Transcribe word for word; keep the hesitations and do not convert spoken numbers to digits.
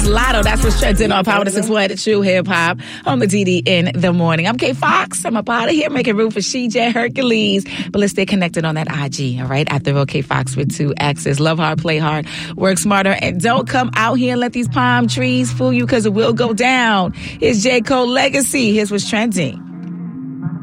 Lotto. That's what's trending on Power to six one, True Hip Hop. On the D D in the morning. I'm Kay Fox. I'm up out of here making room for She J Hercules. But let's stay connected on that I G, all right? At the real Kay Fox with two X's. Love hard, play hard, work smarter, and don't come out here and let these palm trees fool you because it will go down. It's J. Cole Legacy. Here's what's trending.